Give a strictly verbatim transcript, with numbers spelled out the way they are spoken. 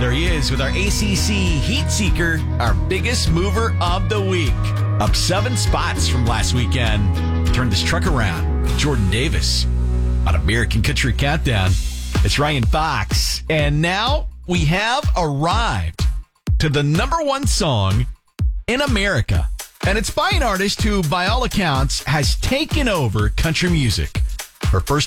There he is with our A C C Heat Seeker, our biggest mover of the week. Up seven spots from last weekend. Turned this truck around. Jordan Davis on American Country Countdown. It's Ryan Fox. And now we have arrived to the number one song in America. And it's by an artist who, by all accounts, has taken over country music. Her first